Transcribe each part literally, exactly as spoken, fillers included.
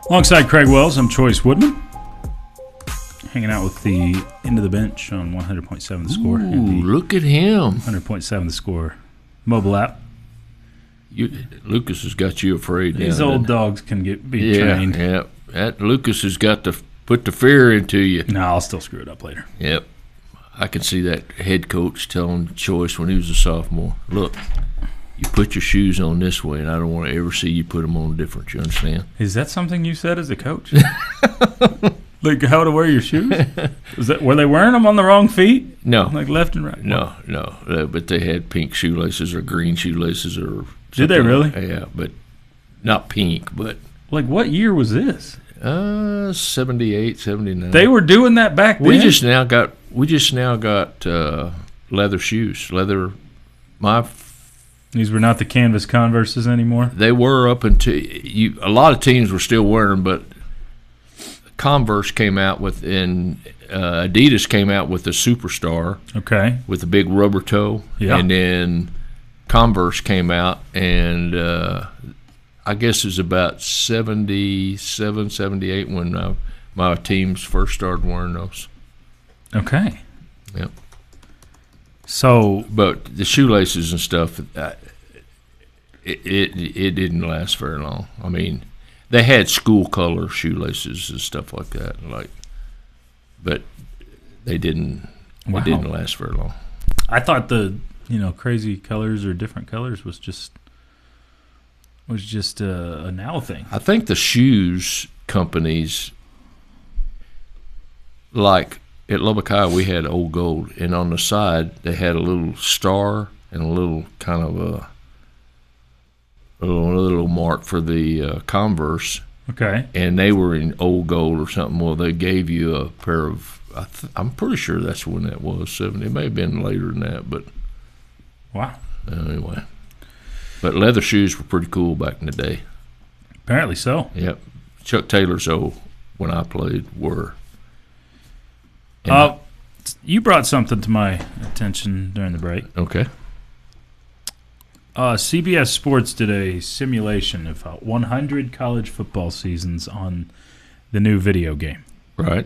Alongside Craig Wells, I'm Choice Woodman. Hanging out with the End of the Bench on one hundred point seven The Score. Ooh, look at him. one hundred point seven The Score mobile app. You, Lucas has got you afraid now. These old dogs can get be yeah, trained. Yeah, that Lucas has got to put the fear into you. No, I'll still screw it up later. Yep. I can see that head coach telling Choice when he was a sophomore, look, you put your shoes on this way, and I don't want to ever see you put them on different. You understand? Is that something you said as a coach? Like how to wear your shoes? Was that were they wearing them on the wrong feet? No. Like left and right? No, no. Uh, but they had pink shoelaces or green shoelaces or Did they really? Like, yeah, but not pink, but. Like what year was this? Uh, seventy-eight, seventy-nine. They were doing that back then? We just now got, we just now got uh, leather shoes. Leather, my. These were not the canvas Converses anymore? They were up until, you. a lot of teams were still wearing them, but Converse came out with, and uh, Adidas came out with the Superstar. Okay. With the big rubber toe. Yeah. And then Converse came out, and uh, I guess it was about seventy-seven, seventy-eight when uh, my teams first started wearing those. Okay. Yep. So, but the shoelaces and stuff, uh, it, it it didn't last very long. I mean, they had school color shoelaces and stuff like that, like, but they didn't. Wow. It didn't last very long. I thought the you know crazy colors or different colors was just was just a, a now thing. I think the shoes companies, like at Lubbock, we had Old Gold, and on the side they had a little star and a little kind of a. A little, a little mark for the uh, Converse. Okay. And they were in Old Gold or something. Well, they gave you a pair of, I th- I'm pretty sure that's when that was, seventy. It may have been later than that, but. Wow. Anyway. But leather shoes were pretty cool back in the day. Apparently so. Yep. Chuck Taylor's old, when I played, were. And uh, you brought something to my attention during the break. Okay. Uh, C B S Sports did a simulation of uh, one hundred college football seasons on the new video game. Right.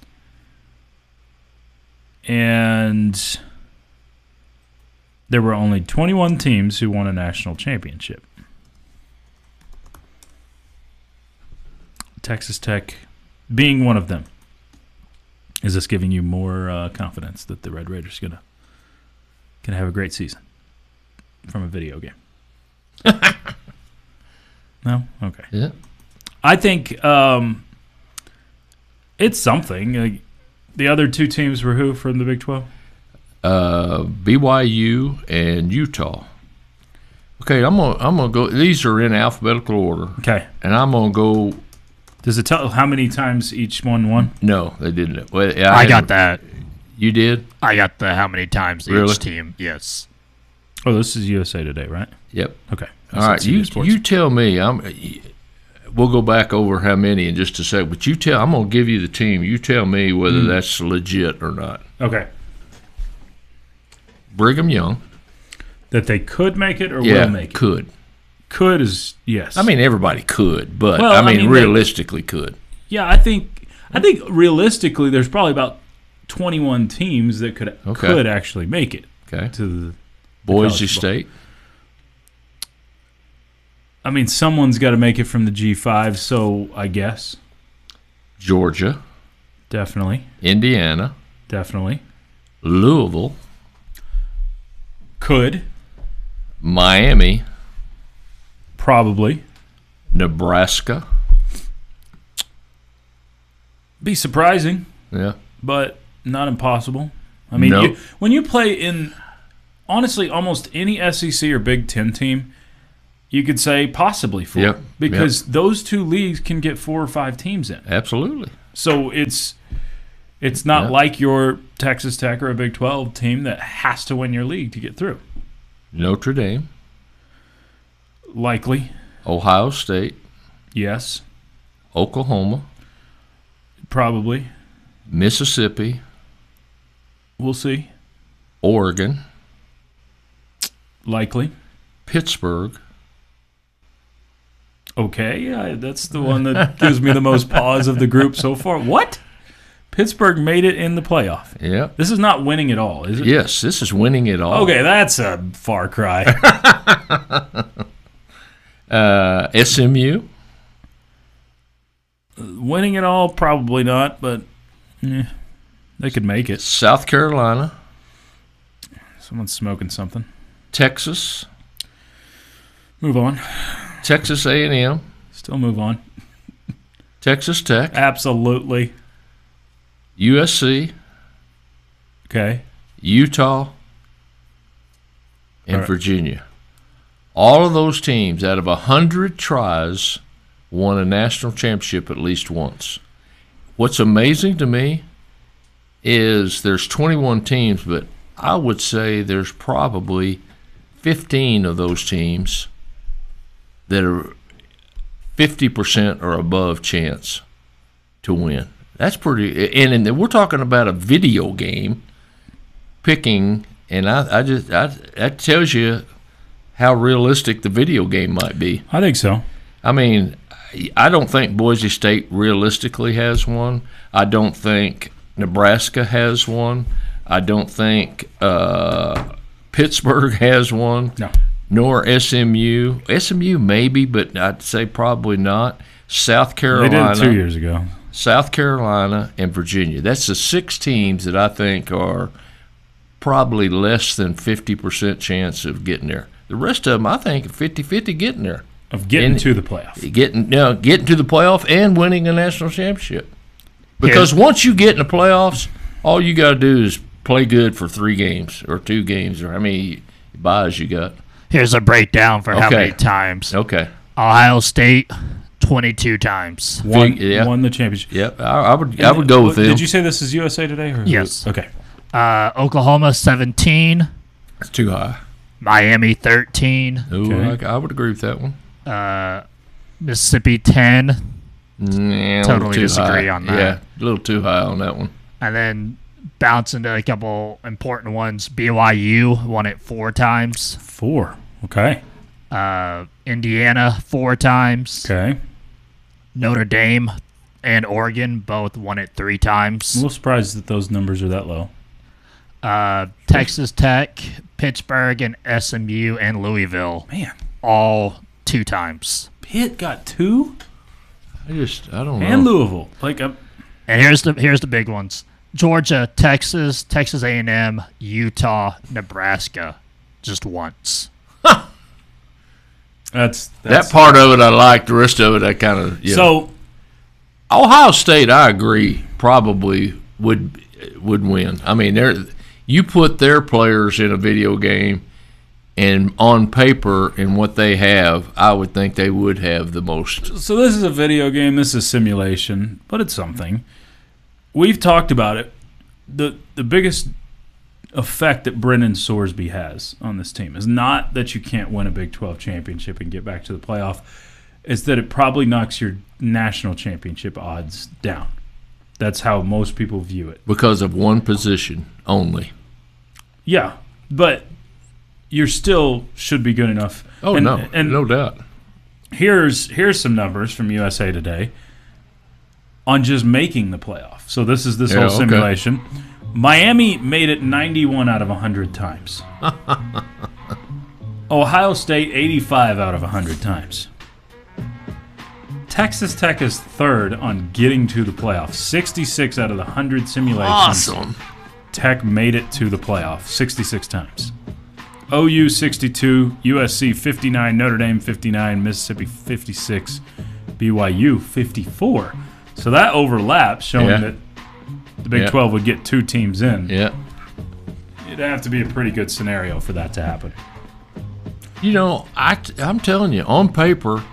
And there were only twenty-one teams who won a national championship. Texas Tech being one of them. Is this giving you more uh, confidence that the Red Raiders gonna gonna have a great season from a video game? No? Okay. Yeah. I think um, it's something. Uh, the other two teams were who from the Big twelve? Uh, B Y U and Utah. Okay, I'm gonna I'm gonna go. These are in alphabetical order. Okay. And I'm gonna go. Does it tell how many times each one won? No, they didn't. Well, I, I got that. You did? I got the how many times really? Each team. Yes. Oh, this is U S A Today, right? Yep. Okay. All right. You you tell me. I'm. We'll go back over how many in just a sec. But you tell. I'm gonna give you the team. You tell me whether mm. that's legit or not. Okay. Brigham Young. That they could make it or yeah, will make it? Could. Could is yes. I mean, everybody could, but well, I, mean, I mean, realistically, they, could. Yeah, I think. I think realistically, there's probably about twenty-one teams that could okay. could actually make it. Okay. To the Boise State. I mean, someone's got to make it from the G five, so I guess. Georgia. Definitely. Indiana. Definitely. Louisville. Could. Miami. Probably. Nebraska. Be surprising. Yeah. But not impossible. I mean, nope. you, when you play in, honestly, almost any S E C or Big Ten team, you could say possibly four. Yep. Because yep. those two leagues can get four or five teams in. Absolutely. So it's it's not yep. like your Texas Tech or a Big twelve team that has to win your league to get through. Notre Dame. Likely. Ohio State. Yes. Oklahoma. Probably. Mississippi. We'll see. Oregon. Likely. Pittsburgh. Okay, yeah, that's the one that gives me the most pause of the group so far. What? Pittsburgh made it in the playoff. Yep. This is not winning at all, is it? Yes, this is winning it all. Okay, that's a far cry. uh, S M U? Winning it all, probably not, but eh, they could make it. South Carolina? Someone's smoking something. Texas? Move on. Texas A and M? Still move on. Texas Tech? Absolutely. U S C? Okay. Utah? And All right. Virginia. All of those teams, out of one hundred tries, won a national championship at least once. What's amazing to me is there's twenty-one teams, but I would say there's probably fifteen of those teams that are fifty percent or above chance to win. That's pretty, and, and we're talking about a video game picking, and I, I just I, that tells you how realistic the video game might be. I think so. I mean, I don't think Boise State realistically has one. I don't think Nebraska has one. I don't think uh, Pittsburgh has one. No. Nor S M U. S M U maybe, but I'd say probably not. South They Carolina. did it two years ago. South Carolina and Virginia. That's the six teams that I think are probably less than fifty percent chance of getting there. The rest of them, I think, fifty-fifty getting there. Of getting And- to the playoff. Getting, you know, getting to the playoff and winning a national championship. Because Here's- once you get in the playoffs, all you got to do is play good for three games or two games or how many buys you got. Here's a breakdown for how Okay. many times. Okay. Ohio State, twenty-two times. Won, Fig- yeah. won the championship. Yep. I, I would I would go with them. Did you say this is U S A Today? Or is Yes. it- Okay. Uh, Oklahoma, seventeen. It's too high. Miami, thirteen. Ooh, Okay. I, I would agree with that one. Uh, Mississippi, ten. Nah, a little Totally too disagree high. on that. Yeah, a little too high on that one. And then bounce into a couple important ones. B Y U won it four times. Four. Okay. Uh, Indiana, four times. Okay. Notre Dame and Oregon both won it three I'm a times. little surprised that those numbers are that low. Uh, Texas Tech, Pittsburgh, and S M U and Louisville Man, all two times. Pitt got two, I just I don't know. and Louisville. Like, uh, And here's the here's the big ones: Georgia, Texas, Texas A and M, Utah, Nebraska, just once. that's, that's that part of it I like. The rest of it I kind of yeah. So Ohio State, I agree, probably would would win. I mean, they're you put their players in a video game, and on paper and what they have, I would think they would have the most. So this is a video game. This is simulation, but it's something. We've talked about it. the The biggest effect that Brennan Sorsby has on this team is not that you can't win a Big twelve championship and get back to the playoff. It's that it probably knocks your national championship odds down. That's how most people view it. Because of one position only. Yeah, but you still should be good enough. Oh and, no, and no doubt. here's here's some numbers from U S A Today on just making the playoff. So this is this Yeah, whole okay. simulation. Miami made it ninety-one out of one hundred times. Ohio State eighty-five out of one hundred times. Texas Tech is third on getting to the playoff. sixty-six out of the one hundred simulations. Awesome. Tech made it to the playoff sixty-six times. O U sixty-two, U S C fifty-nine, Notre Dame fifty-nine, Mississippi fifty-six, B Y U fifty-four. So that overlaps, showing Yeah. that the Big Yeah. twelve would get two teams in. Yeah. It'd have to be a pretty good scenario for that to happen. You know, I I'm telling you, on paper,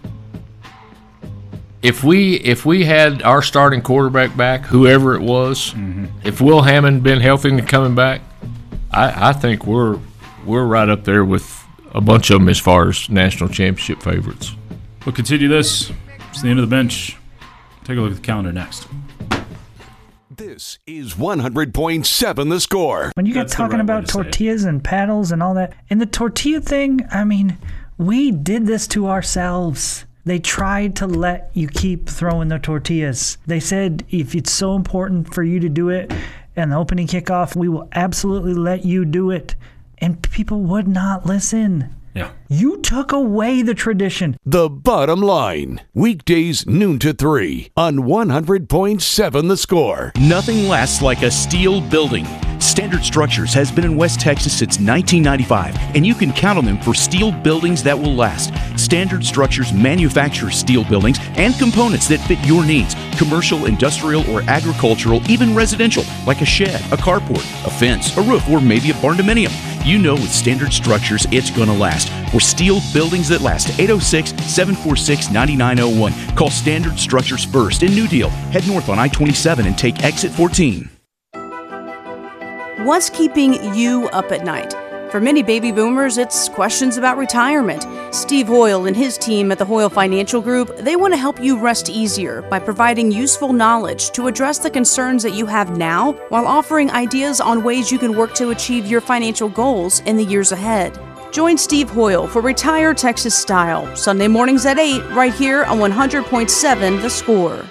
if we if we had our starting quarterback back, whoever it was, if Will Hammond been healthy and coming back, I, I think we're we're right up there with a bunch of them as far as national championship favorites. We'll continue this. It's the end of the bench. Take a look at the calendar next. This is one hundred point seven The Score. When you get That's the talking right way about to say it. tortillas and paddles and all that, and the tortilla thing, I mean, we did this to ourselves. They tried to let you keep throwing the tortillas. They said, if it's so important for you to do it and the opening kickoff, we will absolutely let you do it. And people would not listen. Yeah. You took away the tradition. The Bottom Line. Weekdays noon to three on one hundred point seven The Score. Nothing lasts like a steel building. Standard Structures has been in West Texas since nineteen ninety-five, and you can count on them for steel buildings that will last. Standard Structures manufactures steel buildings and components that fit your needs. Commercial, industrial, or agricultural, even residential, like a shed, a carport, a fence, a roof, or maybe a barn-dominium. You know with Standard Structures it's going to last. For steel buildings that last, eight oh six, seven four six, nine nine oh one. Call Standard Structures first in New Deal. Head north on I twenty-seven and take exit fourteen. What's keeping you up at night? For many baby boomers, it's questions about retirement. Steve Hoyle and his team at the Hoyle Financial Group, they want to help you rest easier by providing useful knowledge to address the concerns that you have now while offering ideas on ways you can work to achieve your financial goals in the years ahead. Join Steve Hoyle for Retire Texas Style, Sunday mornings at eight, right here on one hundred point seven The Score.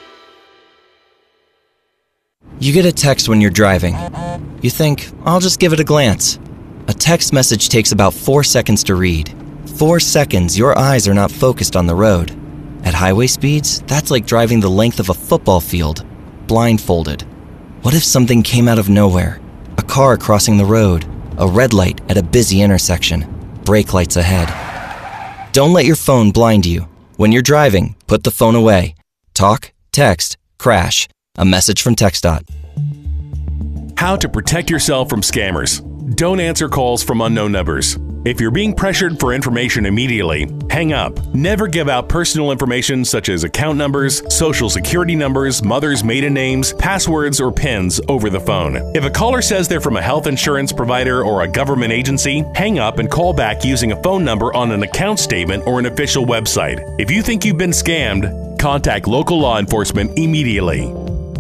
You get a text when you're driving. You think, I'll just give it a glance. A text message takes about four seconds to read. Four seconds, your eyes are not focused on the road. At highway speeds, that's like driving the length of a football field, blindfolded. What if something came out of nowhere? A car crossing the road, a red light at a busy intersection, brake lights ahead. Don't let your phone blind you. When you're driving, put the phone away. Talk, text, crash. A message from TxDOT. How to protect yourself from scammers. Don't answer calls from unknown numbers. If you're being pressured for information immediately, hang up. Never give out personal information such as account numbers, social security numbers, mother's maiden names, passwords, or PINs over the phone. If a caller says they're from a health insurance provider or a government agency, hang up and call back using a phone number on an account statement or an official website. If you think you've been scammed, contact local law enforcement immediately.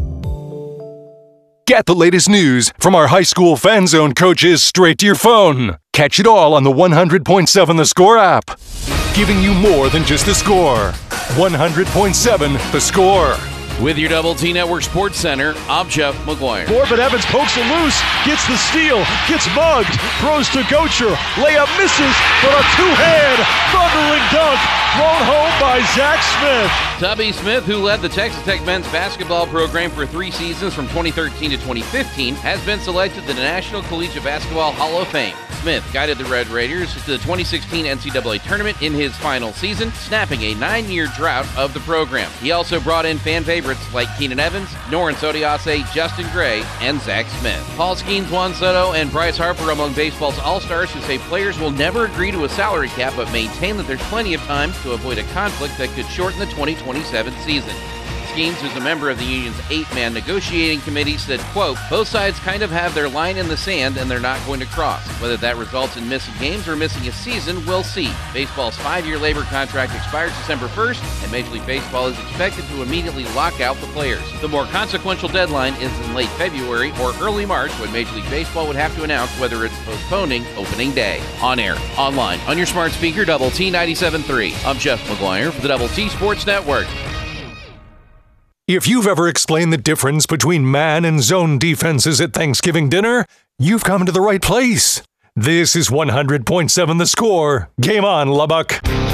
Get the latest news from our high school fan zone coaches straight to your phone. Catch it all on the one hundred point seven The Score app. Giving you more than just the score. one hundred point seven The Score. With your Double T Network Sports Center, I'm Jeff McGuire. Corbin Evans pokes it loose, gets the steal, gets mugged, throws to Gocher, layup misses, but a two-hand thundering dunk thrown home by Zach Smith. Tubby Smith, who led the Texas Tech men's basketball program for three seasons from twenty thirteen to twenty fifteen, has been selected to the National Collegiate Basketball Hall of Fame. Smith guided the Red Raiders to the twenty sixteen N C double A tournament in his final season, snapping a nine-year drought of the program. He also brought in fan favorites like Keenan Evans, Noren Odiase, Justin Gray, and Zach Smith. Paul Skeens, Juan Soto, and Bryce Harper among baseball's all-stars who say players will never agree to a salary cap but maintain that there's plenty of time to avoid a conflict that could shorten the twenty twenty-seven season. Skeens, who's a member of the union's eight-man negotiating committee, said, quote, both sides kind of have their line in the sand and they're not going to cross. Whether that results in missing games or missing a season, we'll see. Baseball's five-year labor contract expires December first, and Major League Baseball is expected to immediately lock out the players. The more consequential deadline is in late February or early March, when Major League Baseball would have to announce whether it's postponing opening day. On air, online, on your smart speaker, Double T ninety-seven point three. I'm Jeff McGuire for the Double T Sports Network. If you've ever explained the difference between man and zone defenses at Thanksgiving dinner, you've come to the right place. This is one hundred point seven The Score. Game on, Lubbock.